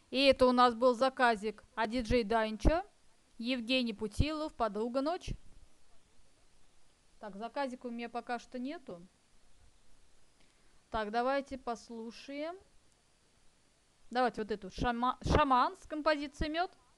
И это у нас был заказик от диджей Данчо, Евгений Путилов, «Подруга ночь». Так, заказика у меня пока что нету. Так, давайте послушаем. Давайте вот эту «Шаман» с композицией «Мед».